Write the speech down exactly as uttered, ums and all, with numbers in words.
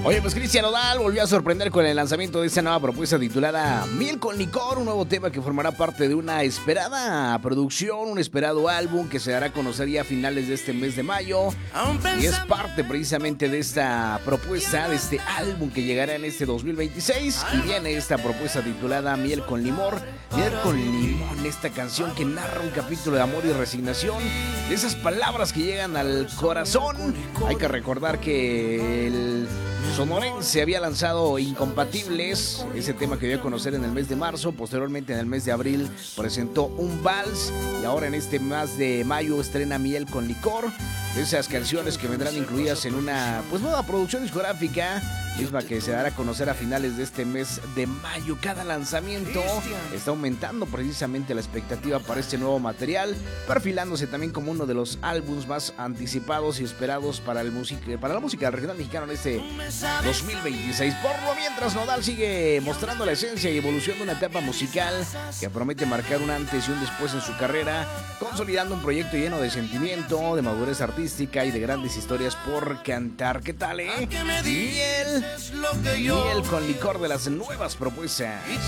Oye, pues Cristian Nodal volvió a sorprender con el lanzamiento de esta nueva propuesta titulada Miel con Licor, un nuevo tema que formará parte de una esperada producción, un esperado álbum que se dará a conocer ya a finales de este mes de mayo. Y es parte precisamente de esta propuesta, de este álbum que llegará en este dos mil veintiséis. Y viene esta propuesta titulada Miel con Limón. Miel con Limón, esta canción que narra un capítulo de amor y resignación, de esas palabras que llegan al corazón. Hay que recordar que el sonorense había lanzado Incompatibles, ese tema que dio a conocer en el mes de marzo. Posteriormente, en el mes de abril, presentó Un Vals, y ahora en este mes de mayo estrena Miel con Licor. Esas canciones que vendrán incluidas en una pues nueva producción discográfica, misma que se dará a conocer a finales de este mes de mayo. Cada lanzamiento está aumentando precisamente la expectativa para este nuevo material, perfilándose también como uno de los álbumes más anticipados y esperados para, el music- para la música regional mexicana en este dos mil veintiséis. Por lo mientras, Nodal sigue mostrando la esencia y evolución de una etapa musical que promete marcar un antes y un después en su carrera, consolidando un proyecto lleno de sentimiento, de madurez artística y de grandes historias por cantar. ¿Qué tal, eh? Miel, miel con licor de las nuevas propuestas.